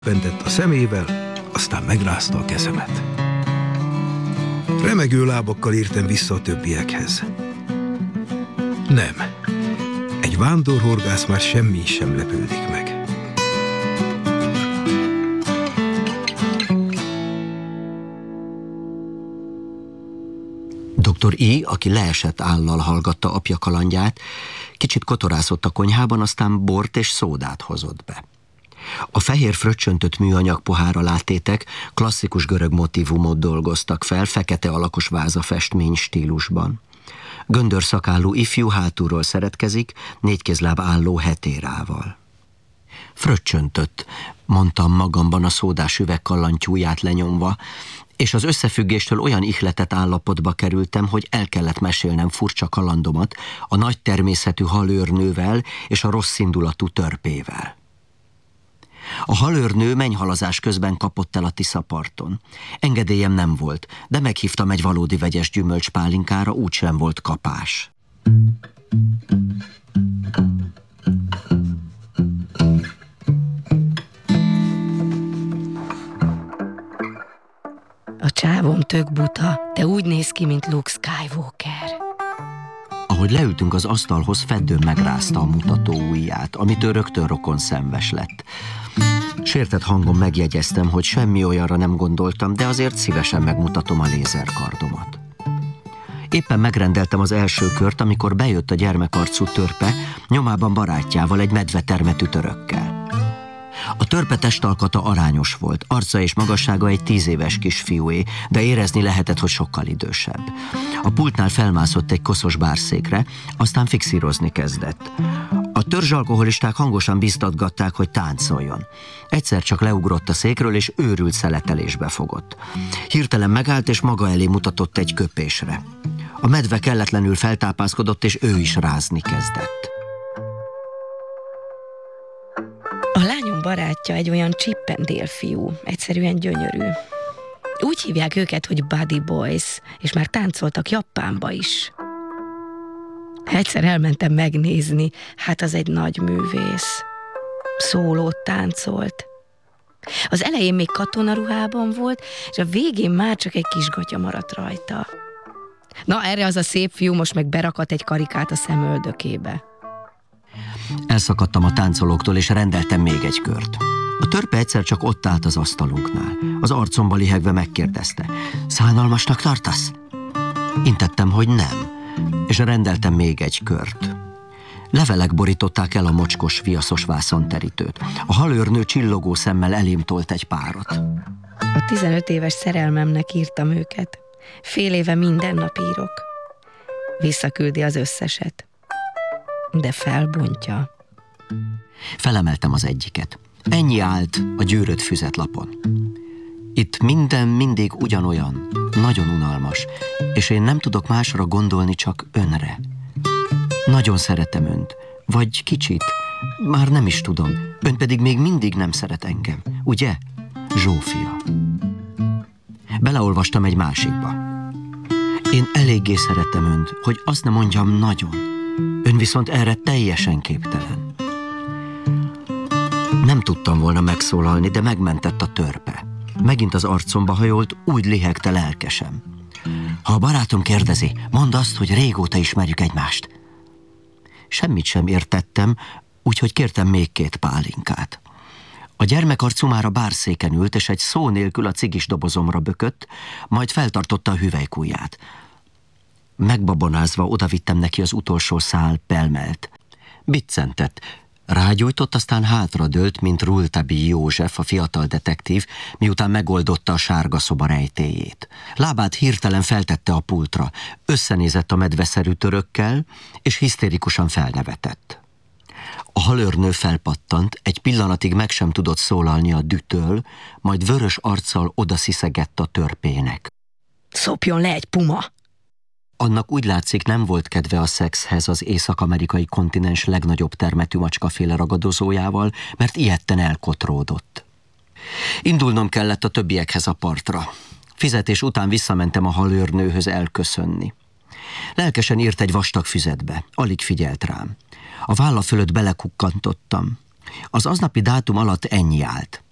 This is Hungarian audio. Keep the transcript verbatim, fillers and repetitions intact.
Pentett a szemével, aztán megrázta a kezemet. Remegő lábakkal értem vissza a többiekhez. Nem. Egy vándorhorgász már semmi sem lepődik meg. doktor I, aki leesett állal hallgatta apja kalandját, kicsit kotorászott a konyhában, aztán bort és szódát hozott be. A fehér fröccsöntött műanyag pohár alá tétek klasszikus görög motívumot dolgoztak fel, fekete alakos vázafestmény stílusban. Göndörszakállú ifjú hátulról szeretkezik, négykézláb álló hetérával. Fröccsöntött, mondtam magamban a szódás üveg kallantyúját lenyomva, és az összefüggéstől olyan ihletett állapotba kerültem, hogy el kellett mesélnem furcsa kalandomat a nagy természetű halőrnővel és a rosszindulatú törpével. A halőrnő mennyhalazás közben kapott el a Tiszaparton. Engedélyem nem volt, de meghívtam egy valódi vegyes gyümölcspálinkára, úgysem volt kapás. A csávom tök buta, de úgy néz ki, mint Luke Skywalker. Ahogy leültünk az asztalhoz, feddőn megrázta a mutató ujját, amitől rögtön rokon szenves lett. Sértett hangon megjegyeztem, hogy semmi olyanra nem gondoltam, de azért szívesen megmutatom a lézerkardomat. Éppen megrendeltem az első kört, amikor bejött a gyermekarcú törpe, nyomában barátjával, egy medvetermetű törökkel. A törpe testalkata arányos volt, arca és magassága egy tíz éves kisfiúé, de érezni lehetett, hogy sokkal idősebb. A pultnál felmászott egy koszos bárszékre, aztán fixírozni kezdett. A törzsalkoholisták hangosan biztatgatták, hogy táncoljon. Egyszer csak leugrott a székről, és őrült szeletelésbe fogott. Hirtelen megállt, és maga elé mutatott egy köpésre. A medve kelletlenül feltápászkodott, és ő is rázni kezdett. A lányom barátja egy olyan csippendél fiú, egyszerűen gyönyörű. Úgy hívják őket, hogy Buddy Boys, és már táncoltak Japánba is. Egyszer elmentem megnézni, hát az egy nagy művész. Szólót táncolt. Az elején még katonaruhában volt, és a végén már csak egy kis gatya maradt rajta. Na, erre az a szép fiú most meg berakat egy karikát a szemöldökébe. Elszakadtam a táncolóktól, és rendeltem még egy kört. A törpe egyszer csak ott állt az asztalunknál. Az arcomba lihegve megkérdezte: szánalmasnak tartasz? Intettem, hogy nem, és rendeltem még egy kört. Levelek borították el a mocskos, viaszos vászonterítőt. A halőrnő csillogó szemmel elém tolt egy párat. A tizenöt éves szerelmemnek írtam őket. Fél éve minden nap írok. Visszaküldi az összeset. De felbontja. Felemeltem az egyiket. Ennyi állt a gyűrött füzetlapon. Itt minden mindig ugyanolyan, nagyon unalmas, és én nem tudok másra gondolni, csak önre. Nagyon szeretem önt, vagy kicsit, már nem is tudom, ön pedig még mindig nem szeret engem, ugye? Zsófia. Beleolvastam egy másikba. Én eléggé szeretem önt, hogy azt nem mondjam nagyon. Ön viszont erre teljesen képtelen. Nem tudtam volna megszólalni, de megmentett a törpe. Megint az arcomba hajolt, úgy lihegte lelkesem. Ha a barátom kérdezi, mondd azt, hogy régóta ismerjük egymást. Semmit sem értettem, úgyhogy kértem még két pálinkát. A gyermekarcú már a bárszéken ült, és egy szó nélkül a cigis dobozomra bökött, majd feltartotta a hüvelykujját. Megbabonázva odavittem neki az utolsó szál pelmelt. Biccentett, rágyújtott, aztán hátradőlt, mint Rouletabille József, a fiatal detektív, miután megoldotta a sárga szoba rejtélyét. Lábát hirtelen feltette a pultra, összenézett a medveszerű törökkel, és hisztérikusan felnevetett. A halőrnő felpattant, egy pillanatig meg sem tudott szólalni a dühtől, majd vörös arccal odasziszegett a törpének. Szopjon le egy puma! Annak úgy látszik, nem volt kedve a szexhez az észak-amerikai kontinens legnagyobb termetű macskaféle ragadozójával, mert ijedten elkotródott. Indulnom kellett a többiekhez a partra. Fizetés után visszamentem a halőrnőhöz elköszönni. Lelkesen írt egy vastag füzetbe, alig figyelt rám. A válla fölött belekukkantottam. Az aznapi dátum alatt ennyi állt.